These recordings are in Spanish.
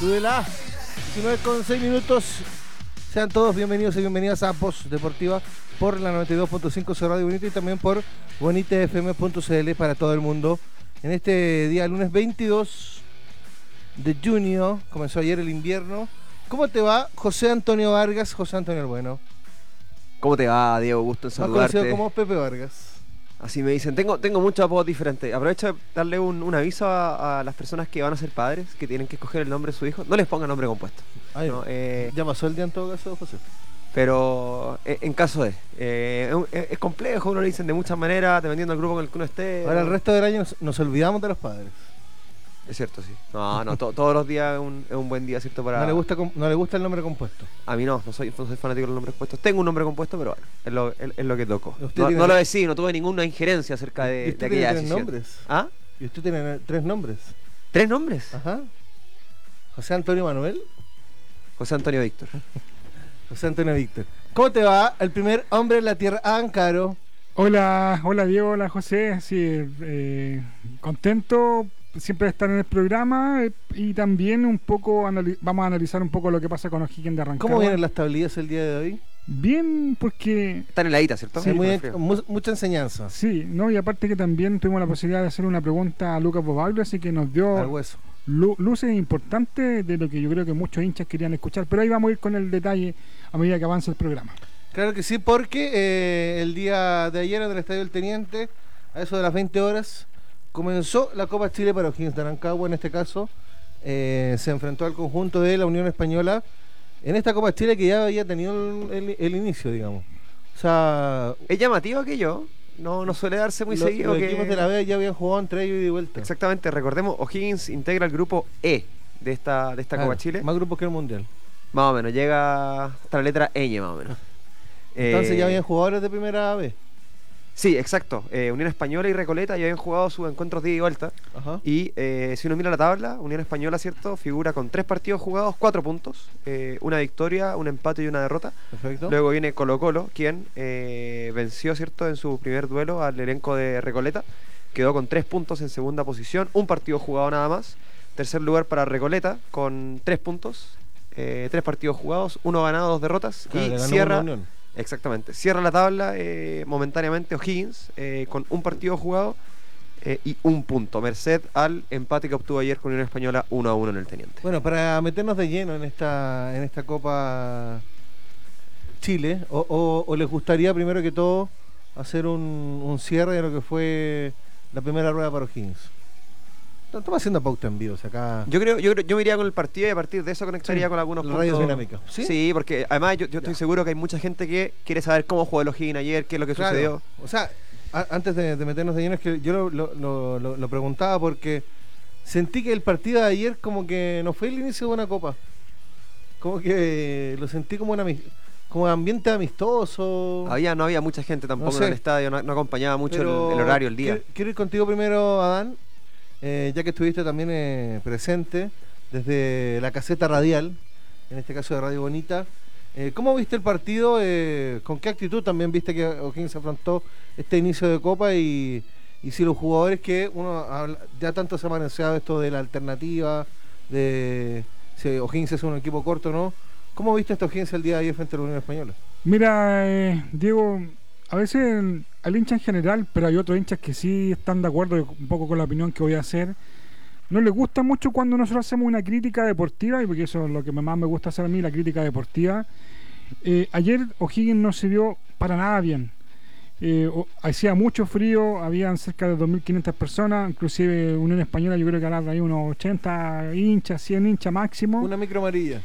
Súbela. 19:06. Sean todos bienvenidos y bienvenidas a Post Deportiva por la 92.5 Radio Bonita y también por bonitafm.cl para todo el mundo. En este día, lunes 22 de junio, comenzó ayer el invierno. ¿Cómo te va, José Antonio Vargas? José Antonio el Bueno. ¿Cómo te va, Diego? Gusto en saludarte. Más conocido como Pepe Vargas. Así me dicen. Tengo muchos apodos diferentes. Aprovecho de darle un aviso a las personas que van a ser padres, que tienen que escoger el nombre de su hijo. No les pongan nombre compuesto. Ay, ¿no? Ya pasó el día en todo caso, José. Pero en caso de... es complejo, uno le dicen de muchas maneras, dependiendo del grupo con el que uno esté. Ahora el resto del año nos olvidamos de los padres. Es cierto, sí. No, todos los días es un buen día, ¿cierto? Para... No le gusta el nombre compuesto. A mí no soy fanático de los nombres compuestos. Tengo un nombre compuesto, pero bueno, es lo que tocó. No lo decí, no tuve ninguna injerencia acerca de aquella decisión. ¿Y usted tiene 3 nombres? ¿Ah? ¿Y usted tiene 3 nombres? ¿3 nombres? Ajá. José Antonio Manuel. José Antonio Víctor. José Antonio Víctor. ¿Cómo te va? El primer hombre en la tierra, Adán Caro. Hola Diego, hola José. Sí, contento siempre de estar en el programa y también un poco vamos a analizar un poco lo que pasa con O'Higgins de Rancagua. ¿Cómo vienen las tablillas el día de hoy? Bien, porque... Están heladitas, ¿cierto? Sí, mucha enseñanza. Sí, no, y aparte que también tuvimos la posibilidad de hacer una pregunta a Lucas Bobaglio, así que nos dio al hueso. Luces importantes de lo que yo creo que muchos hinchas querían escuchar, pero ahí vamos a ir con el detalle a medida que avance el programa. Claro que sí, porque el día de ayer en el Estadio del Teniente, a eso de las 20 horas, comenzó la Copa Chile para O'Higgins de Rancagua. En este caso se enfrentó al conjunto de la Unión Española en esta Copa Chile que ya había tenido el inicio, digamos. O sea, es llamativo aquello. No suele darse muy seguido. Los equipos de la B ya habían jugado entre ellos y de vuelta. Exactamente, recordemos, O'Higgins integra el grupo E de esta Copa Chile. Más grupos que el Mundial. Más o menos, llega hasta la letra Ñ más o menos. Entonces ya habían jugadores de primera B. Sí, exacto. Unión Española y Recoleta ya habían jugado sus encuentros de ida y vuelta. Ajá. Y si uno mira la tabla, Unión Española, ¿cierto? Figura con 3 partidos jugados, 4 puntos, una victoria, un empate y una derrota. Perfecto. Luego viene Colo-Colo, quien venció, ¿cierto? En su primer duelo al elenco de Recoleta. Quedó con 3 puntos en segunda posición, un partido jugado nada más. Tercer lugar para Recoleta con 3 puntos, 3 partidos jugados, 1 ganado, 2 derrotas. Claro, y cierra... Exactamente. Cierra la tabla momentáneamente O'Higgins con un partido jugado y un punto, merced al empate que obtuvo ayer con Unión Española 1-1 en el Teniente. Bueno, para meternos de lleno en esta Copa Chile, o les gustaría primero que todo hacer un cierre de lo que fue la primera rueda para O'Higgins. Estamos haciendo pauta en vivo, o sea, acá... Yo me iría con el partido y a partir de eso conectaría con algunos puntos. Radios dinámicas. Sí, porque además yo estoy seguro que hay mucha gente que quiere saber cómo jugó el O'Higgins ayer, qué es lo que sucedió. O sea, antes de meternos de lleno, es que yo lo preguntaba porque sentí que el partido de ayer como que no fue el inicio de una copa. Como que lo sentí como como ambiente amistoso. No había mucha gente tampoco en el estadio, no acompañaba mucho el horario, el día. Quiero ir contigo primero, Adán. Ya que estuviste también presente desde la caseta radial, en este caso de Radio Bonita, ¿cómo viste el partido? ¿Con qué actitud también viste que O'Higgins afrontó este inicio de Copa? Y si los jugadores que ya tanto se ha manoseado esto de la alternativa, de si O'Higgins es un equipo corto o no, ¿cómo viste este O'Higgins el día de ayer frente a la Unión Española? Mira, Diego, a veces al hincha en general, pero hay otros hinchas que sí están de acuerdo un poco con la opinión que voy a hacer. No les gusta mucho cuando nosotros hacemos una crítica deportiva, y porque eso es lo que más me gusta hacer a mí, la crítica deportiva. Ayer O'Higgins no se vio para nada bien. Hacía mucho frío, habían cerca de 2.500 personas, inclusive Unión Española yo creo que habrá ahí unos 80 hinchas, 100 hinchas máximo. Una micro amarilla.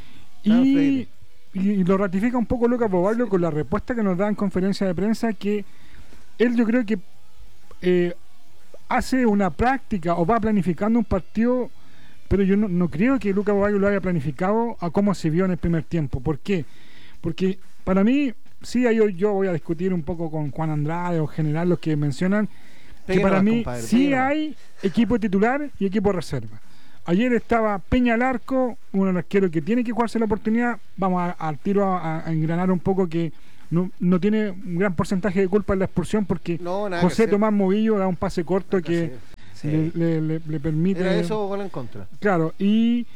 Y lo ratifica un poco Lucas Bobaglio con la respuesta que nos da en conferencia de prensa, que él yo creo que hace una práctica o va planificando un partido, pero yo no creo que Lucas Bobaglio lo haya planificado a cómo se vio en el primer tiempo. ¿Por qué? Porque para mí, sí, yo voy a discutir un poco con Juan Andrade o general los que mencionan que para mí sí hay equipo titular y equipo reserva. Ayer estaba Peña al arco, un arquero que tiene que jugarse la oportunidad. Vamos al tiro a engranar un poco que no tiene un gran porcentaje de culpa en la expulsión, porque José Tomás Movillo da un pase corto que le permite... ¿Era eso o gol en contra? Claro, y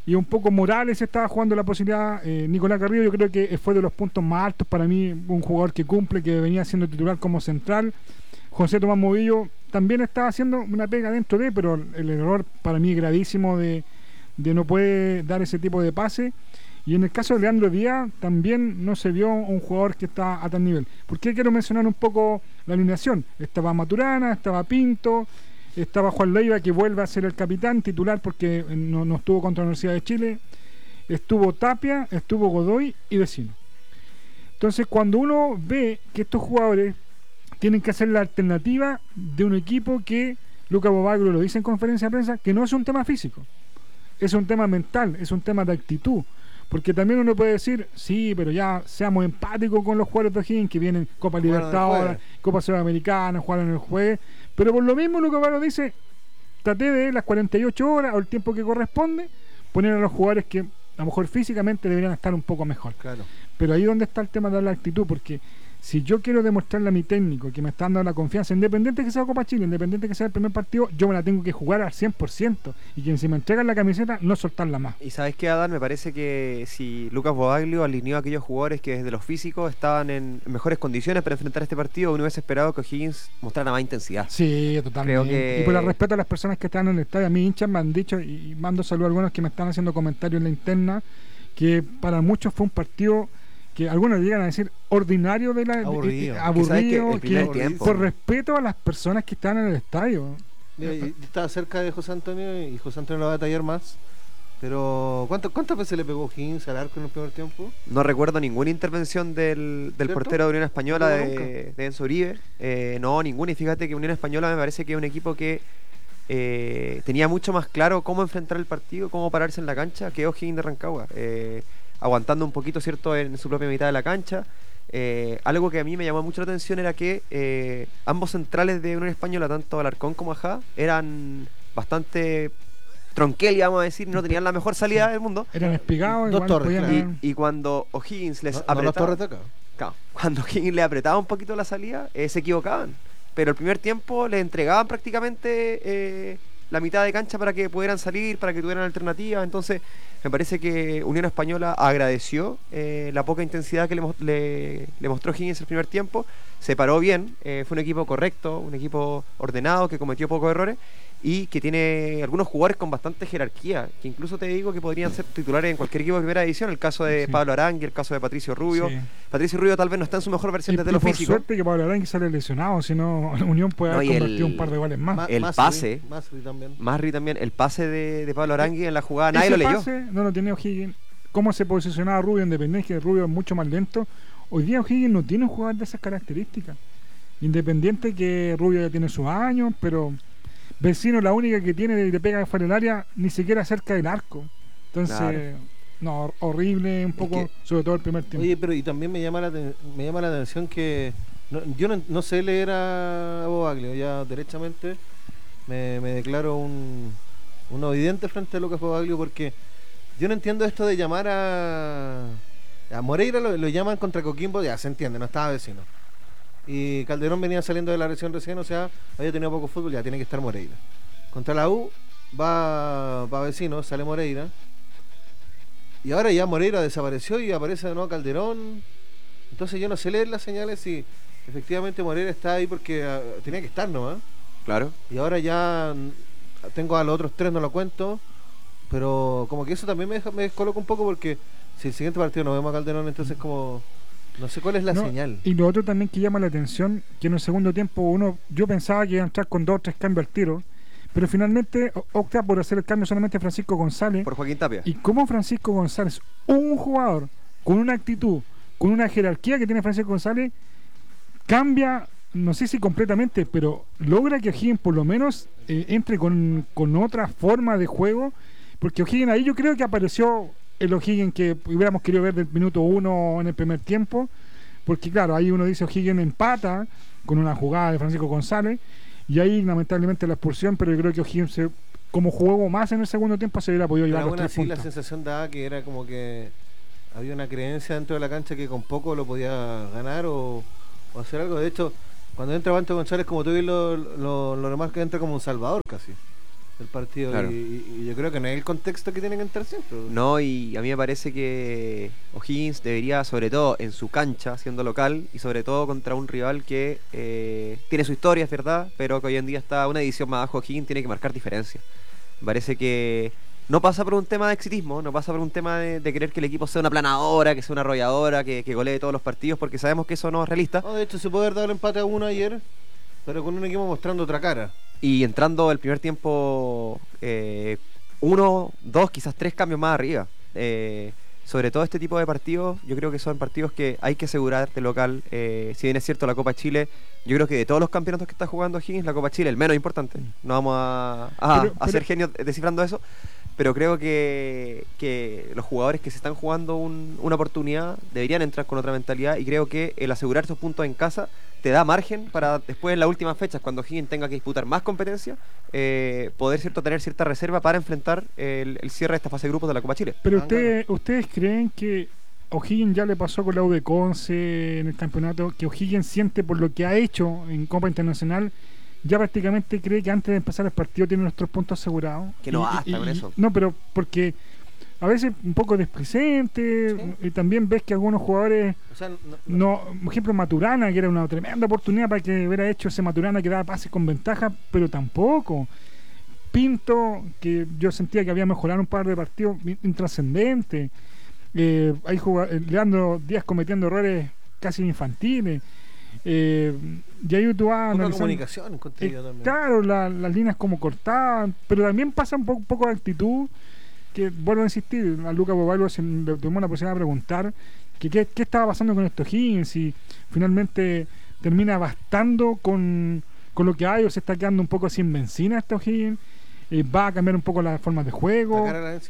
y un poco Morales estaba jugando la posibilidad. Nicolás Carrillo yo creo que fue de los puntos más altos para mí, un jugador que cumple, que venía siendo titular como central. José Tomás Movillo también estaba haciendo una pega dentro de, pero el error para mí gravísimo de no poder dar ese tipo de pase. Y en el caso de Leandro Díaz también no se vio un jugador que está a tal nivel. ¿Por qué quiero mencionar un poco la alineación? Estaba Maturana, estaba Pinto, estaba Juan Leiva, que vuelve a ser el capitán titular porque no estuvo contra la Universidad de Chile, estuvo Tapia, estuvo Godoy y Vecino. Entonces cuando uno ve que estos jugadores tienen que hacer la alternativa de un equipo que Luca Bobaglio lo dice en conferencia de prensa, que no es un tema físico, es un tema mental, es un tema de actitud. Porque también uno puede decir, sí, pero ya seamos empáticos con los jugadores de O'Higgins que vienen Copa Libertadores, Copa Sudamericana, jugaron el jueves. Pero por lo mismo, Lucas Varo dice, traté de las 48 horas o el tiempo que corresponde, poner a los jugadores que a lo mejor físicamente deberían estar un poco mejor. Claro. Pero ahí donde está el tema de la actitud, porque si yo quiero demostrarle a mi técnico que me está dando la confianza, independiente que sea Copa Chile, independiente que sea el primer partido, yo me la tengo que jugar al 100%, y que si me entregan la camiseta, no soltarla más. Y sabes qué, Adán, me parece que si Lucas Bobaglio alineó a aquellos jugadores que desde los físicos estaban en mejores condiciones para enfrentar este partido, uno hubiese esperado que O'Higgins mostrara más intensidad. Sí, totalmente. Creo que... Y por el respeto a las personas que están en el estadio, a mí hinchas me han dicho, y mando saludos a algunos que me están haciendo comentarios en la interna, que para muchos fue un partido que algunos llegan a decir ordinario de la aburrido, que por respeto a las personas que están en el estadio. Mira, estaba cerca de José Antonio y José Antonio lo va a detallar más. Pero ¿cuántas veces le pegó O'Higgins al arco en el primer tiempo? No recuerdo ninguna intervención del portero de Unión Española, de Enzo Uribe. No, ninguna. Y fíjate que Unión Española me parece que es un equipo que tenía mucho más claro cómo enfrentar el partido, cómo pararse en la cancha que O'Higgins de Rancagua. Aguantando un poquito, ¿cierto?, en su propia mitad de la cancha. Algo que a mí me llamó mucho la atención era que ambos centrales de Unión Española, tanto Alarcón como Ajá, eran bastante tronquel, vamos a decir, no tenían la mejor salida del mundo. Eran espigados, Dos torres, claro. Y cuando O'Higgins les apretaba, apretaba, torres de acá. Claro, cuando O'Higgins le apretaba un poquito la salida, se equivocaban. Pero el primer tiempo le entregaban prácticamente la mitad de cancha para que pudieran salir, para que tuvieran alternativas. Entonces me parece que Unión Española agradeció la poca intensidad que le mostró Higgins el primer tiempo, se paró bien, fue un equipo correcto, un equipo ordenado, que cometió pocos errores y que tiene algunos jugadores con bastante jerarquía, que incluso te digo que podrían ser titulares en cualquier equipo de primera división, el caso de Pablo Arangui, el caso de Patricio Rubio. Sí. Patricio Rubio tal vez no está en su mejor versión desde lo físico. Por suerte que Pablo Arangui sale lesionado, si no Unión puede haber convertido un par de goles más. El pase, Masri también, el pase de Pablo Arangui en la jugada, nadie lo leyó. No lo tenía O'Higgins. ¿Cómo se posicionaba Rubio? Independiente que Rubio es mucho más lento. Hoy día O'Higgins no tiene un jugador de esas características. Independiente que Rubio ya tiene sus años, pero Vecino la única que tiene de pega fuera del área, ni siquiera cerca del arco. Entonces, claro. No, horrible un poco, es que, sobre todo el primer tiempo. Oye, pero y también me llama la atención que yo no sé leer a Bobaglio, ya derechamente me declaro un ovidente frente a Lucas Bobaglio, porque yo no entiendo esto de llamar a Moreira, lo llaman contra Coquimbo, ya se entiende, no estaba Vecino. Y Calderón venía saliendo de la lesión recién, o sea, había tenido poco fútbol, ya tiene que estar Moreira. Contra la U va Vecino, sale Moreira. Y ahora ya Moreira desapareció y aparece de nuevo Calderón. Entonces yo no sé leer las señales si efectivamente Moreira está ahí porque tenía que estar nomás. Claro. Y ahora ya tengo a los otros tres, no lo cuento. Pero como que eso también me descoloca un poco, porque si el siguiente partido no vemos a Calderón, entonces como... No sé cuál es la señal. Y lo otro también que llama la atención, que en el segundo tiempo yo pensaba que iba a entrar con 2 o 3 cambios al tiro, pero finalmente opta por hacer el cambio solamente Francisco González. Por Joaquín Tapia. Y como Francisco González, un jugador con una actitud, con una jerarquía que tiene Francisco González, cambia, no sé si completamente, pero logra que O'Higgins por lo menos entre con otra forma de juego, porque O'Higgins ahí yo creo que apareció el O'Higgins que hubiéramos querido ver del minuto 1 en el primer tiempo, porque claro, ahí uno dice O'Higgins empata con una jugada de Francisco González y ahí lamentablemente la expulsión, pero yo creo que O'Higgins como jugó más en el segundo tiempo se hubiera podido llevar los 3 puntos. La sensación daba que era como que había una creencia dentro de la cancha que con poco lo podía ganar o hacer algo. De hecho, cuando entra Banto González, como tú bien lo remarcas, entra como un salvador casi. el partido. Claro. Y yo creo que no es el contexto que tienen que entrar siempre. No, y a mí me parece que O'Higgins debería, sobre todo en su cancha, siendo local, y sobre todo contra un rival que tiene su historia, es verdad, pero que hoy en día está una edición más abajo. O'Higgins tiene que marcar diferencia. Me parece que no pasa por un tema de exitismo, no pasa por un tema de querer que el equipo sea una planadora, que sea una arrolladora, que golee todos los partidos, porque sabemos que eso no es realista. No, de hecho, se puede haber dado el empate a 1 ayer, pero con un equipo mostrando otra cara. Y entrando el primer tiempo, 1, 2, quizás 3 cambios más arriba. Sobre todo este tipo de partidos, yo creo que son partidos que hay que asegurar de local. Si bien es cierto, la Copa Chile, yo creo que de todos los campeonatos que está jugando Higgins, la Copa Chile, el menos importante. No vamos a ser genios descifrando eso. Pero creo que los jugadores que se están jugando una oportunidad deberían entrar con otra mentalidad, y creo que el asegurar esos puntos en casa te da margen para después en las últimas fechas, cuando Higgins tenga que disputar más competencia, poder tener cierta reserva para enfrentar el cierre de esta fase de grupos de la Copa Chile. Pero ustedes creen que O'Higgins ya le pasó con la U de Conce en el campeonato, que O'Higgins siente por lo que ha hecho en Copa Internacional, ya prácticamente cree que antes de empezar el partido tiene nuestros puntos asegurados? Que no basta con eso. No, pero porque a veces un poco displicente, ¿sí? Y también ves que algunos jugadores, O sea, por ejemplo Maturana, que era una tremenda oportunidad para que hubiera hecho ese Maturana que daba pases con ventaja, pero tampoco. Pinto, que yo sentía que había mejorado un par de partidos intrascendentes. Leandro Díaz cometiendo errores casi infantiles. Y ahí tú vas poca analizando, comunicación encontré yo también. claro, las líneas como cortadas, pero también pasa un poco de actitud, que vuelvo a insistir, a Lucas Boballo se le tomó la posibilidad de preguntar que qué estaba pasando con estos Higgins, y finalmente termina bastando con lo que hay, o se está quedando un poco sin benzina estos Higgins. Va a cambiar un poco las formas de juego,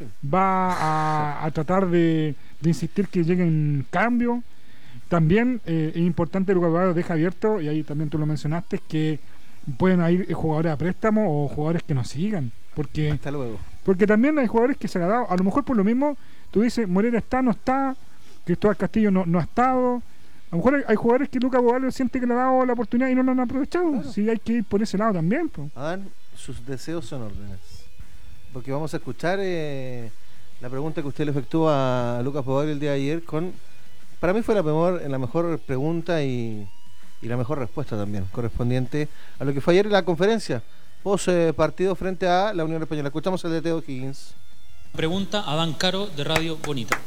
va a tratar de insistir que lleguen cambios. También es importante, Lucas Boballo deja abierto, y ahí también tú lo mencionaste, que pueden ir jugadores a préstamo o jugadores que nos sigan, porque hasta luego. Porque también hay jugadores que se le ha dado, a lo mejor por lo mismo, tú dices, Morera está, no está, Cristóbal Castillo no ha estado. A lo mejor hay jugadores que Lucas Boballo siente que le ha dado la oportunidad y no lo han aprovechado. Claro. Sí, hay que ir por ese lado también. Adán, sus deseos son órdenes. Porque vamos a escuchar la pregunta que usted le efectuó a Lucas Boballo el día de ayer. Para mí fue la mejor pregunta y la mejor respuesta también, correspondiente a lo que fue ayer en la conferencia post partido frente a la Unión Española. Escuchamos el DT O'Higgins. Pregunta a Adán Caro de Radio Bonita.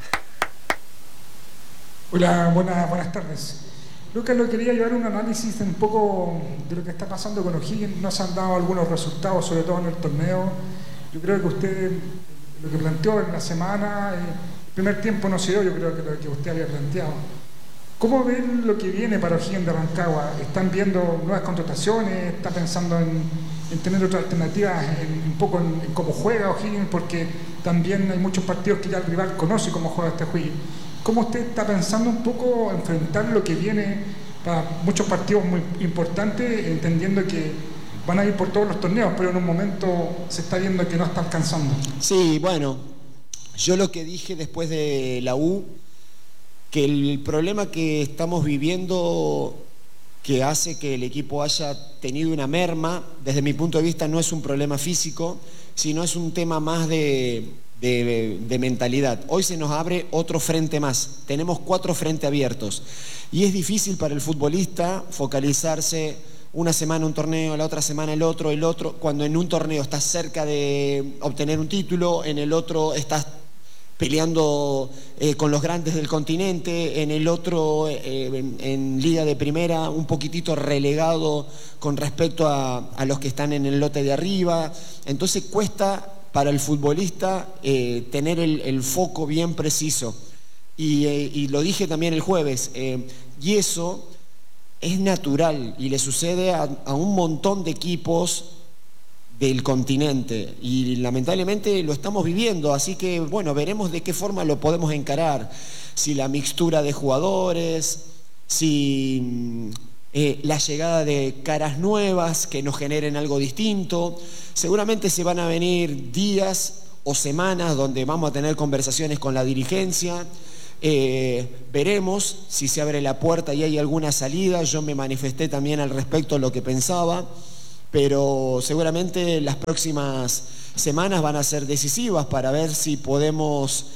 Hola, buenas tardes. Lucas, lo quería llevar un análisis un poco de lo que está pasando con O'Higgins. Nos han dado algunos resultados, sobre todo en el torneo. Yo creo que usted, lo que planteó en la semana, el primer tiempo no se dio, yo creo que lo que usted había planteado. ¿Cómo ven lo que viene para O'Higgins de Rancagua? ¿Están viendo nuevas contrataciones? ¿Está pensando en tener otras alternativas, un poco en cómo juega O'Higgins? Porque también hay muchos partidos que ya el rival conoce cómo juega este O'Higgins. ¿Cómo usted está pensando un poco enfrentar lo que viene para muchos partidos muy importantes, entendiendo que van a ir por todos los torneos, pero en un momento se está viendo que no está alcanzando? Sí, bueno, yo lo que dije después de la U, que el problema que estamos viviendo, que hace que el equipo haya tenido una merma, desde mi punto de vista no es un problema físico, sino es un tema más de mentalidad. Hoy se nos abre otro frente más, tenemos 4 frentes abiertos, y es difícil para el futbolista focalizarse una semana un torneo, la otra semana el otro, cuando en un torneo estás cerca de obtener un título, en el otro estás peleando con los grandes del continente, en el otro en Liga de Primera un poquitito relegado con respecto a los que están en el lote de arriba. Entonces cuesta para el futbolista tener el foco bien preciso, y lo dije también el jueves, y eso es natural y le sucede a un montón de equipos del continente, y lamentablemente lo estamos viviendo. Así que bueno, veremos de qué forma lo podemos encarar, si la mixtura de jugadores, si la llegada de caras nuevas que nos generen algo distinto. Seguramente se van a venir días o semanas donde vamos a tener conversaciones con la dirigencia. Veremos si se abre la puerta y hay alguna salida. Yo me manifesté también al respecto de lo que pensaba. pero seguramente las próximas semanas van a ser decisivas para ver si podemos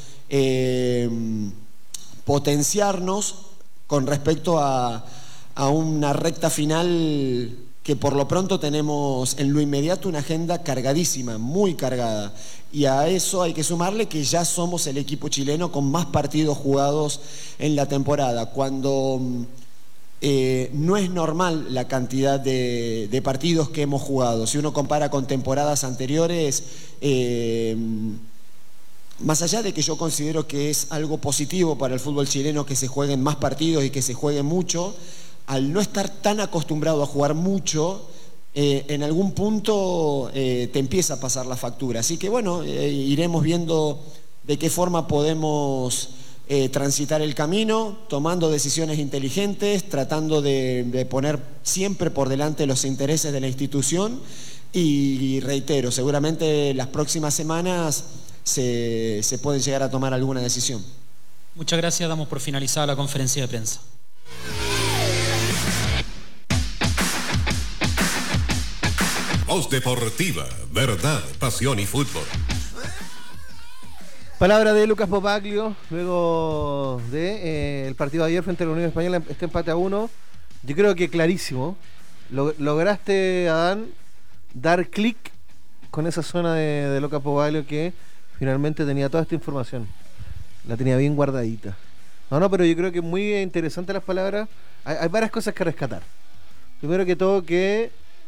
potenciarnos con respecto a una recta final que por lo pronto tenemos en lo inmediato una agenda cargadísima, muy cargada. Y a eso hay que sumarle que ya somos el equipo chileno con más partidos jugados en la temporada. Cuando no es normal la cantidad de partidos que hemos jugado. Si uno compara con temporadas anteriores, más allá de que yo considero que es algo positivo para el fútbol chileno que se jueguen más partidos y que se juegue mucho, al no estar tan acostumbrado a jugar mucho, en algún punto te empieza a pasar la factura. Así que bueno, iremos viendo de qué forma podemos transitar el camino, tomando decisiones inteligentes, tratando de poner siempre por delante los intereses de la institución y reitero, seguramente las próximas semanas se puede llegar a tomar alguna decisión. Muchas gracias, damos por finalizada la conferencia de prensa. Voz Deportiva, verdad, pasión y fútbol. Palabra de Lucas Bobaglio, luego de el partido de ayer frente a la Unión Española, este empate a 1. Yo creo que clarísimo. Lograste, Adán, dar clic con esa zona de Lucas Bobaglio que finalmente tenía toda esta información. La tenía bien guardadita. No, pero yo creo que muy interesante las palabras. Hay varias cosas que rescatar. Primero que todo, que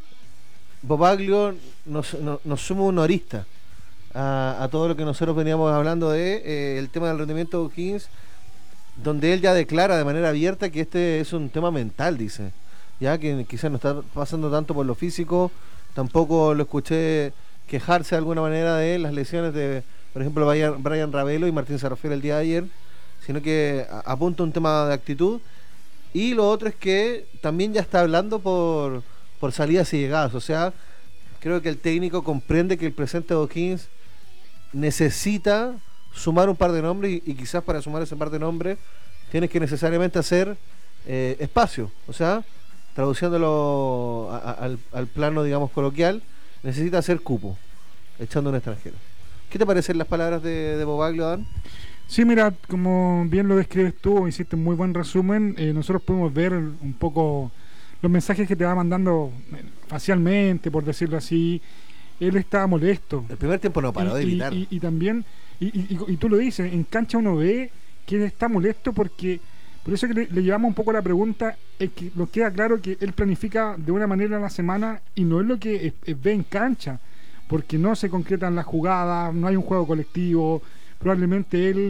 Bobaglio nos suma un horista a todo lo que nosotros veníamos hablando de el tema del rendimiento de O'Higgins, donde él ya declara de manera abierta que este es un tema mental, dice, ya que quizás no está pasando tanto por lo físico. Tampoco lo escuché quejarse de alguna manera de las lesiones de, por ejemplo, Brian Ravelo y Martín Sarrafiel el día de ayer, sino que apunta un tema de actitud. Y lo otro es que también ya está hablando por salidas y llegadas. O sea, creo que el técnico comprende que el presente de O'Higgins necesita sumar un par de nombres y quizás para sumar ese par de nombres tienes que necesariamente hacer espacio. O sea, traduciéndolo al plano, digamos, coloquial, necesita hacer cupo, echando un extranjero. ¿Qué te parecen las palabras de Bobaglio, Dan? Sí, mira, como bien lo describes tú, hiciste un muy buen resumen. Nosotros podemos ver un poco los mensajes que te va mandando facialmente, por decirlo así. Él estaba molesto. El primer tiempo no paró de gritar. Y también, y tú lo dices, en cancha uno ve que él está molesto porque, por eso que le llevamos un poco la pregunta, es que nos queda claro que él planifica de una manera a la semana y no es lo que ve en cancha, porque no se concretan las jugadas, no hay un juego colectivo. Probablemente él,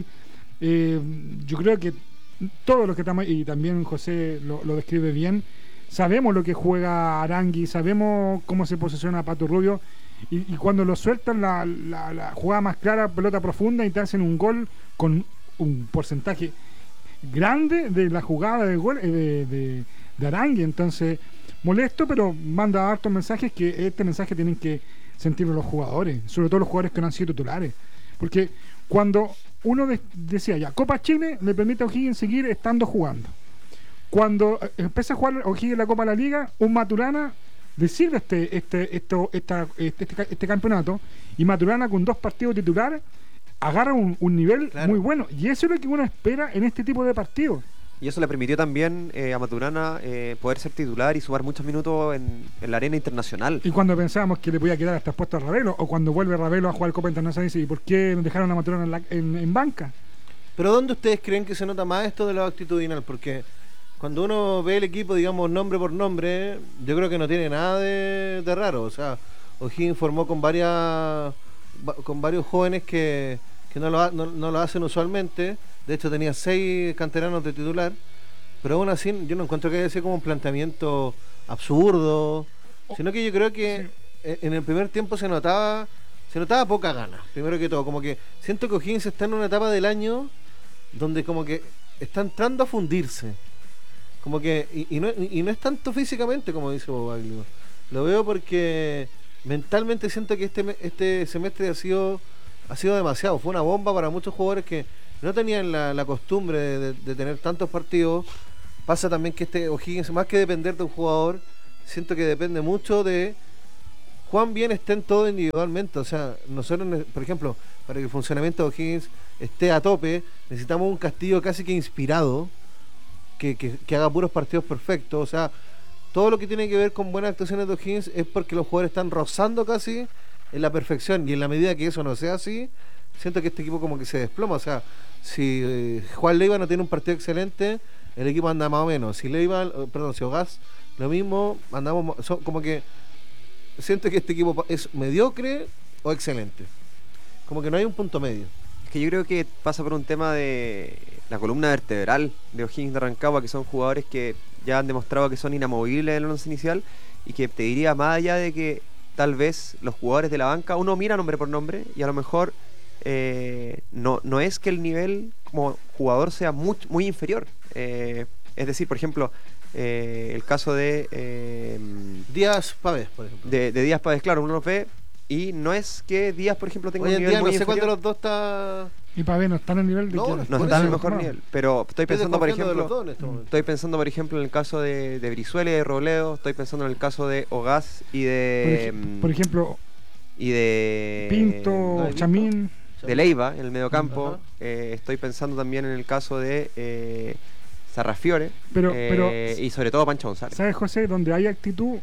yo creo que todos los que estamos, y también José lo describe bien, sabemos lo que juega Arangui, sabemos cómo se posiciona Pato Rubio, y cuando lo sueltan la jugada más clara, pelota profunda, y te hacen un gol con un porcentaje grande de la jugada de gol de Arangui. Entonces, molesto, pero manda hartos mensajes, que este mensaje tienen que sentirlo los jugadores, sobre todo los jugadores que no han sido titulares, porque cuando uno decía ya, Copa Chile le permite a O'Higgins seguir estando jugando. Cuando empieza a jugar O'Higgins la Copa de la Liga, un Maturana le sirve este campeonato, y Maturana con 2 partidos titulares agarra un nivel muy bueno, y eso es lo que uno espera en este tipo de partidos. Y eso le permitió también a Maturana poder ser titular y sumar muchos minutos en la arena internacional. Y cuando pensábamos que le podía quedar hasta puesto a Ravelo, o cuando vuelve Ravelo a jugar Copa Internacional, y ¿y por qué dejaron a Maturana en banca? Pero ¿dónde ustedes creen que se nota más esto de lo actitudinal? Porque cuando uno ve el equipo, digamos, nombre por nombre, yo creo que no tiene nada de raro. O sea, O'Higgins formó con varios jóvenes que no lo hacen usualmente. De hecho, tenía 6 canteranos de titular, pero aún así yo no encuentro que haya sido como un planteamiento absurdo, sino que yo creo que en el primer tiempo se notaba poca gana. Primero que todo, como que siento que O'Higgins está en una etapa del año donde como que está entrando a fundirse, como que y no es tanto físicamente como dice Bobaglio. Lo veo porque mentalmente siento que este semestre ha sido demasiado. Fue una bomba para muchos jugadores que no tenían la costumbre de tener tantos partidos. Pasa también que este O'Higgins, más que depender de un jugador, siento que depende mucho de Juan bien estén todo individualmente. O sea, nosotros, por ejemplo, para que el funcionamiento de O'Higgins esté a tope, necesitamos un Castillo casi que inspirado, que haga puros partidos perfectos. O sea, todo lo que tiene que ver con buenas actuaciones de O'Higgins es porque los jugadores están rozando casi en la perfección, y en la medida que eso no sea así, siento que este equipo como que se desploma. O sea, si Juan Leiva no tiene un partido excelente, el equipo anda más o menos. Si si Ogaz, lo mismo, andamos, como que siento que este equipo es mediocre o excelente. Como que no hay un punto medio. Es que yo creo que pasa por un tema de la columna vertebral de O'Higgins de Rancagua, que son jugadores que ya han demostrado que son inamovibles en el once inicial, y que te diría, más allá de que tal vez los jugadores de la banca, uno mira nombre por nombre y a lo mejor no es que el nivel como jugador sea muy inferior. Es decir, por ejemplo, el caso de Díaz Pavés, por ejemplo. De Díaz Pavés, claro, uno lo ve y no es que Díaz, por ejemplo, tenga Hoy un en nivel día muy no sé cuál de inferior. los dos está... Y para ver, no están en el nivel de No, que- no No Por está en el eso, mejor no. nivel, pero estoy pensando, por desconfiando de ejemplo, los dos en este momento. estoy pensando, por ejemplo, en el caso de Brizuela y de Robledo, estoy pensando en el caso de Ogaz y de por ejemplo, y de Pinto, ¿no hay Chamín. de Leiva en el mediocampo. Ajá. Estoy pensando también en el caso de Sarrafiore, Pero- y sobre todo Pancho González. ¿Sabes, José? Donde hay actitud,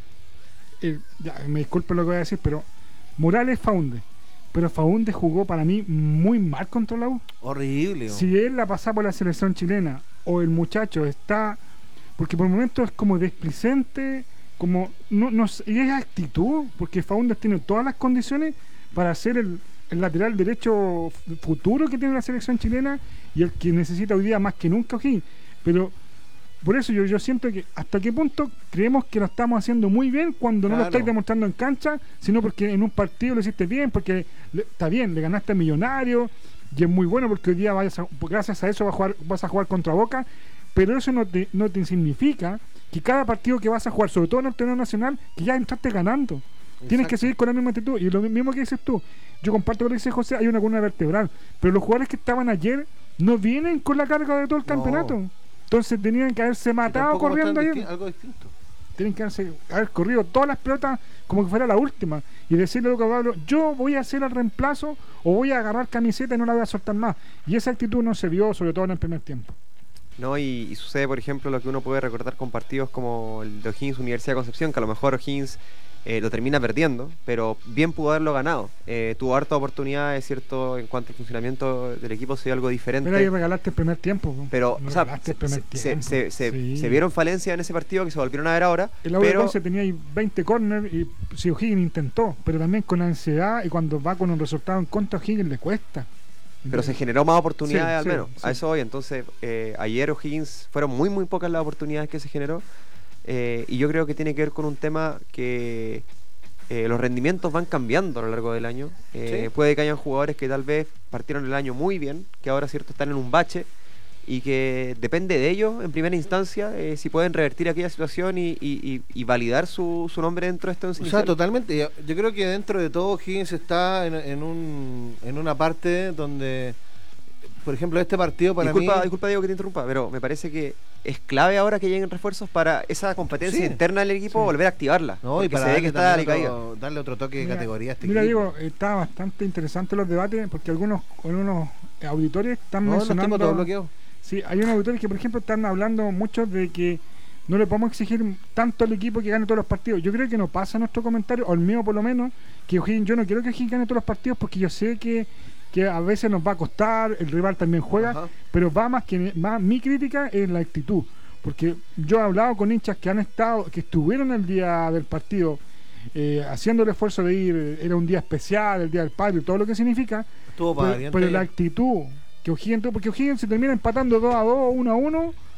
ya, me disculpo lo que voy a decir, pero Morales Faunde. Pero Faunde jugó para mí muy mal contra la U. Horrible. Si él la pasa por la selección chilena o el muchacho está, porque por momentos es como desplicente, como y es actitud, porque Faundes tiene todas las condiciones para ser el lateral derecho futuro que tiene la selección chilena y el que necesita hoy día más que nunca O'Higgins. Pero por eso yo siento que hasta qué punto creemos que lo estamos haciendo muy bien cuando no lo Claro. estáis demostrando en cancha, sino porque en un partido lo hiciste bien, porque está bien, le ganaste a Millonario y es muy bueno porque hoy día gracias a eso vas a jugar contra Boca, pero eso no te significa que cada partido que vas a jugar, sobre todo en el torneo nacional, que ya entraste ganando. Tienes que Exacto. seguir con la misma actitud. Y lo mismo que dices tú, yo comparto con lo que dice José, hay una columna vertebral, pero los jugadores que estaban ayer no vienen con la carga de todo el No. campeonato. Entonces tenían que haberse Y matado tampoco corriendo están ayer. algo distinto. Tienen que haber corrido todas las pelotas como que fuera la última y decirle a Lucas Pablo, yo voy a hacer el reemplazo o voy a agarrar camiseta y no la voy a soltar más. Y esa actitud no se vio, sobre todo en el primer tiempo. ¿No? Y sucede, por ejemplo, lo que uno puede recordar con partidos como el de O'Higgins Universidad de Concepción, que a lo mejor O'Higgins lo termina perdiendo, pero bien pudo haberlo ganado. Tuvo harta oportunidad, es cierto, en cuanto al funcionamiento del equipo se dio algo diferente. Pero ahí regalaste el primer tiempo. Pero, No o sea, regalaste el primer tiempo. Sí. se vieron falencias en ese partido que se volvieron a ver ahora. El pero se tenía ahí 20 corners y si O'Higgins intentó, pero también con ansiedad y cuando va con un resultado en contra O'Higgins le cuesta. se generó más oportunidades Sí, al sí, menos. sí. A eso voy. Entonces, ayer O'Higgins fueron muy pocas las oportunidades que se generó. Y yo creo que tiene que ver con un tema que los rendimientos van cambiando a lo largo del año. Sí. Puede que hayan jugadores que tal vez partieron el año muy bien, que ahora cierto están en un bache y que depende de ellos en primera instancia si pueden revertir aquella situación y validar su nombre dentro de este once O sea, inicial. totalmente. Yo creo que dentro de todo Higgins está en una parte donde, por ejemplo, este partido para disculpa, mí... disculpa Diego que te interrumpa, pero me parece que es clave ahora que lleguen refuerzos para esa competencia Sí. interna del equipo Sí. volver a activarla. No, y porque para se ve que darle, está también decaída. darle otro toque de Mira, categoría a este mira, equipo. digo, está bastante interesante los debates porque algunos auditores están No, los tengo mencionando. todo bloqueado. Sí, hay unos auditores que, por ejemplo, están hablando mucho de que no le podemos exigir tanto al equipo que gane todos los partidos. Yo creo que no pasa nuestro comentario, o el mío por lo menos, que O'Higgins, yo no quiero que O'Higgins gane todos los partidos porque yo sé que a veces nos va a costar, el rival también juega, Ajá. pero va más mi crítica es la actitud. Porque yo he hablado con hinchas que estuvieron el día del partido haciendo el esfuerzo de ir, era un día especial, el día del padre, todo lo que significa, Estuvo para pero la actitud que O'Higgins tuvo, porque O'Higgins se termina empatando 2-2, 1-1,